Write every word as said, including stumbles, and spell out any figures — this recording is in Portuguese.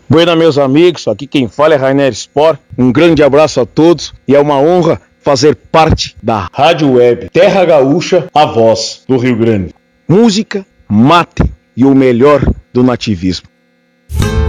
Buena, meus amigos, aqui quem fala é Rainer Sport. Um grande abraço a todos e é uma honra fazer parte da Rádio Web Terra Gaúcha, a voz do Rio Grande. Música, mate e o melhor do nativismo.